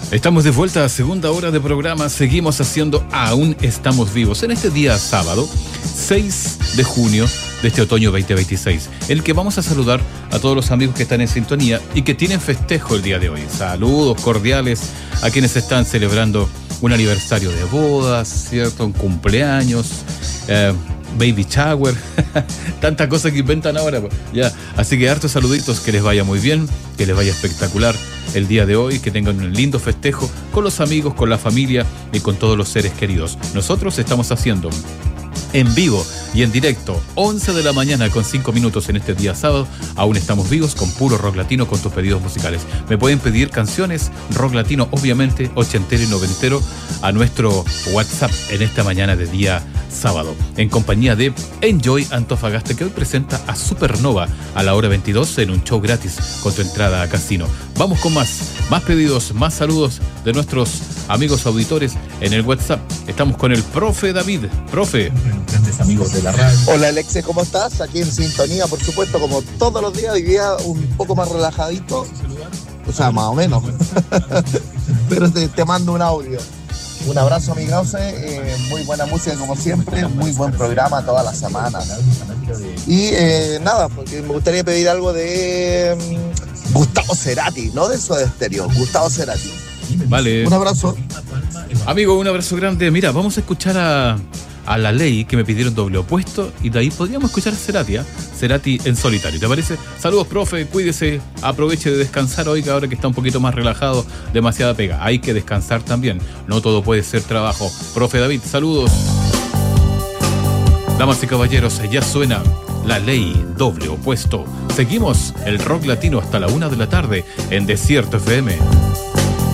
Estamos de vuelta a segunda hora de programa. Seguimos haciendo Aún Estamos Vivos en este día sábado 6 de junio de este otoño 2026, en el que vamos a saludar a todos los amigos que están en sintonía y que tienen festejo el día de hoy. Saludos cordiales a quienes están celebrando un aniversario de bodas, ¿cierto? Un cumpleaños, baby shower, tanta cosa que inventan ahora, ya. Así que hartos saluditos, que les vaya muy bien, que les vaya espectacular el día de hoy, que tengan un lindo festejo con los amigos, con la familia y con todos los seres queridos. Nosotros estamos haciendo en vivo y en directo, 11 de la mañana con 5 minutos en este día sábado. Aún estamos vivos con puro rock latino, con tus pedidos musicales. Me pueden pedir canciones, rock latino, obviamente, ochentero y noventero, a nuestro WhatsApp en esta mañana de día sábado, en compañía de Enjoy Antofagasta, que hoy presenta a Supernova a la hora 22 en un show gratis con tu entrada a casino. Vamos con más pedidos, más saludos de nuestros amigos auditores en el WhatsApp. Estamos con el profe David. Profe. Grandes amigos de la radio. Hola Alexe, ¿cómo estás? Aquí en sintonía, por supuesto, como todos los días, hoy día un poco más relajadito. O sea, más o menos. Pero te mando un audio. Un abrazo, amigose, muy buena música como siempre, muy buen programa toda la semana. Y nada, porque me gustaría pedir algo de Gustavo Cerati, no de Soda Stereo, Gustavo Cerati. Vale. Un abrazo. Amigo, un abrazo grande. Mira, vamos a escuchar a La Ley, que me pidieron doble opuesto, y de ahí podríamos escuchar a Cerati, Cerati en solitario, ¿te parece? Saludos, profe, cuídese, aproveche de descansar hoy, que ahora que está un poquito más relajado, demasiada pega, hay que descansar también, no todo puede ser trabajo. Profe David, saludos. Damas y caballeros, ya suena La Ley, doble opuesto. Seguimos el rock latino hasta la 1 de la tarde en Desierto FM.